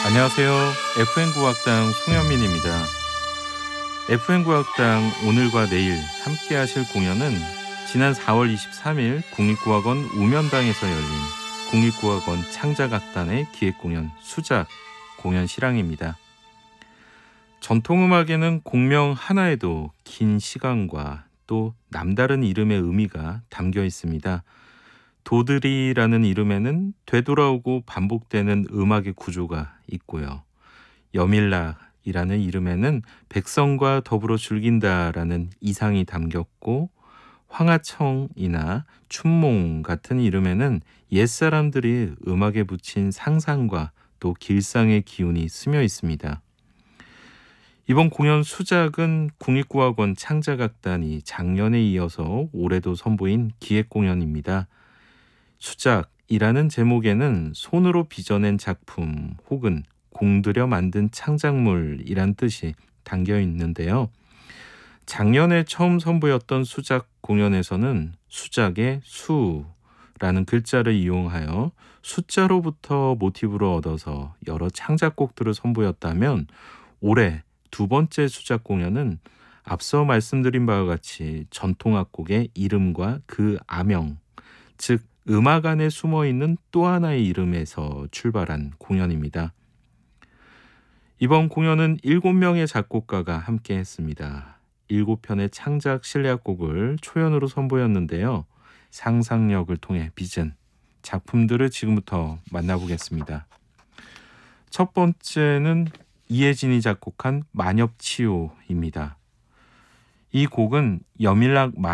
안녕하세요. FN국악당 송현민입니다. FN국악당 오늘과 내일 함께 하실 공연은 지난 4월 23일 국립국악원 우면당에서 열린 국립국악원 창작악단의 기획공연 수작 공연 실황입니다. 전통음악에는 공명 하나에도 긴 시간과 또 남다른 이름의 의미가 담겨 있습니다. 도들이라는 이름에는 되돌아오고 반복되는 음악의 구조가 있고요. 여밀락이라는 이름에는 백성과 더불어 즐긴다라는 이상이 담겼고, 황하청이나 춘몽 같은 이름에는 옛사람들이 음악에 붙인 상상과 또 길상의 기운이 스며 있습니다. 이번 공연 수작은 국립국악원 창작악단이 작년에 이어서 올해도 선보인 기획공연입니다. 수작이라는 제목에는 손으로 빚어낸 작품 혹은 공들여 만든 창작물이란 뜻이 담겨 있는데요. 작년에 처음 선보였던 수작 공연에서는 수작의 수라는 글자를 이용하여 숫자로부터 모티브로 얻어서 여러 창작곡들을 선보였다면, 올해 두 번째 수작 공연은 앞서 말씀드린 바와 같이 전통악곡의 이름과 그 아명, 즉 음악 안에 숨어있는 또 하나의 이름에서 출발한 공연입니다. 이번 공연은 7명의 작곡가가 함께 했습니다. 7편의 창작 실내악곡을 초연으로 선보였는데요. 상상력을 통해 빚은 작품들을 지금부터 만나보겠습니다. 첫 번째는 이혜진이 작곡한 만엽치요입니다. 이 곡은 여밀락